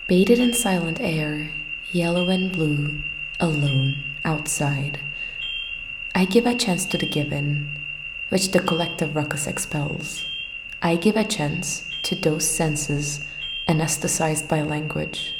Bathed in silent air, yellow and blue, alone, outside, I give a chance to the given, which the collective ruckus expels. I give a chance to those senses anesthetized by language.